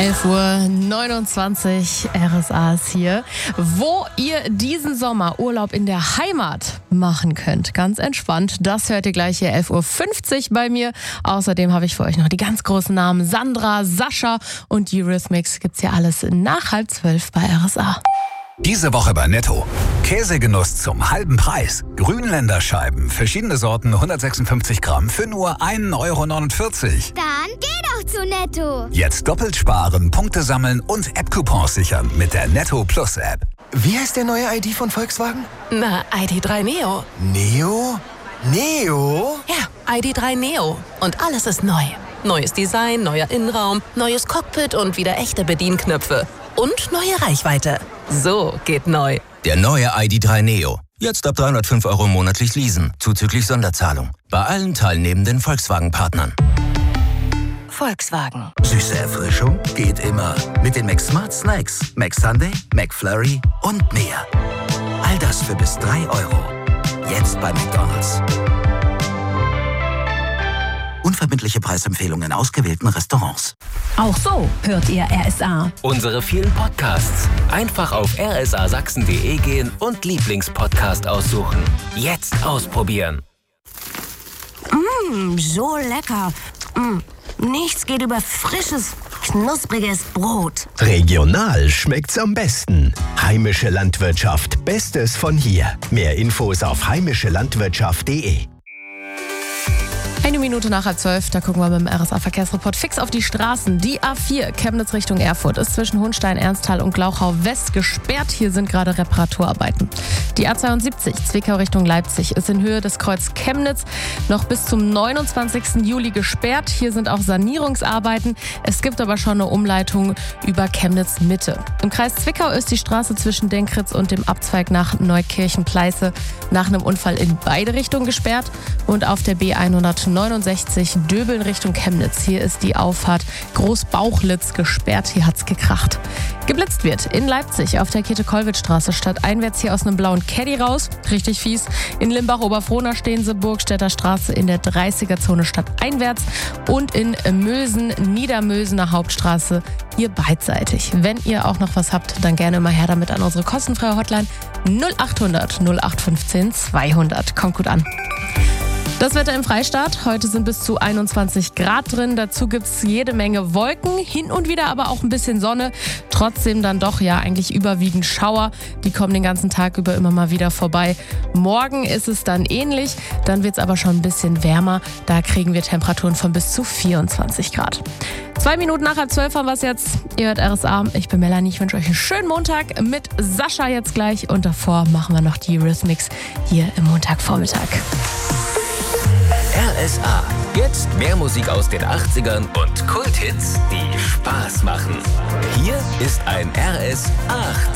11:29 Uhr, RSA ist hier, wo ihr diesen Sommer Urlaub in der Heimat machen könnt. Ganz entspannt, das hört ihr gleich hier 11:50 Uhr bei mir. Außerdem habe ich für euch noch die ganz großen Namen Sandra, Sascha und Eurythmics. Gibt's hier alles nach 11:30 bei RSA. Diese Woche bei Netto. Käsegenuss zum halben Preis. Grünländerscheiben, verschiedene Sorten, 156 Gramm für nur 1,49 €. Dann geh doch zu Netto. Jetzt doppelt sparen, Punkte sammeln und App-Coupons sichern mit der Netto Plus App. Wie heißt der neue ID von Volkswagen? Na, ID.3 Neo. Neo? Neo? Ja, ID.3 Neo. Und alles ist neu. Neues Design, neuer Innenraum, neues Cockpit und wieder echte Bedienknöpfe. Und neue Reichweite. So geht neu. Der neue ID.3 Neo. Jetzt ab 305 € monatlich leasen, zuzüglich Sonderzahlung. Bei allen teilnehmenden Volkswagen-Partnern. Volkswagen. Süße Erfrischung geht immer. Mit den Mac Smart Snacks, Mac Sundae, Mac Flurry und mehr. All das für bis 3 €. Jetzt bei McDonald's. Unverbindliche Preisempfehlungen in ausgewählten Restaurants. Auch so hört ihr RSA. Unsere vielen Podcasts. Einfach auf rsasachsen.de gehen und Lieblingspodcast aussuchen. Jetzt ausprobieren. So lecker. Nichts geht über frisches, knuspriges Brot. Regional schmeckt's am besten. Heimische Landwirtschaft. Bestes von hier. Mehr Infos auf heimischelandwirtschaft.de. Eine Minute nach 11:30, da gucken wir mit dem RSA-Verkehrsreport fix auf die Straßen. Die A4 Chemnitz Richtung Erfurt ist zwischen Hohenstein, Ernsthal und Glauchau West gesperrt. Hier sind gerade Reparaturarbeiten. Die A72 Zwickau Richtung Leipzig ist in Höhe des Kreuz Chemnitz noch bis zum 29. Juli gesperrt. Hier sind auch Sanierungsarbeiten. Es gibt aber schon eine Umleitung über Chemnitz Mitte. Im Kreis Zwickau ist die Straße zwischen Denkritz und dem Abzweig nach Neukirchen-Pleiße nach einem Unfall in beide Richtungen gesperrt. Und auf der B169 Döbeln Richtung Chemnitz. Hier ist die Auffahrt Großbauchlitz gesperrt. Hier hat's gekracht. Geblitzt wird in Leipzig auf der Käthe-Kollwitz-Straße stadteinwärts hier aus einem blauen Caddy raus. Richtig fies. In Limbach-Oberfrohna stehen sie Burgstädter Straße in der 30er-Zone stadteinwärts und in Mülsen, Niedermülsener Hauptstraße hier beidseitig. Wenn ihr auch noch was habt, dann gerne mal her damit an unsere kostenfreie Hotline 0800 0815 200. Kommt gut an. Das Wetter im Freistaat. Heute sind bis zu 21 Grad drin. Dazu gibt es jede Menge Wolken, hin und wieder aber auch ein bisschen Sonne. Trotzdem dann doch eigentlich überwiegend Schauer. Die kommen den ganzen Tag über immer mal wieder vorbei. Morgen ist es dann ähnlich. Dann wird es aber schon ein bisschen wärmer. Da kriegen wir Temperaturen von bis zu 24 Grad. 2 Minuten nach 11:30 haben wir es jetzt. Ihr hört RSA. Ich bin Melanie. Ich wünsche euch einen schönen Montag mit Sascha jetzt gleich. Und davor machen wir noch die Eurythmics hier im Montagvormittag. RSA. Jetzt mehr Musik aus den 80ern und Kulthits, die Spaß machen. Hier ist ein RS 8.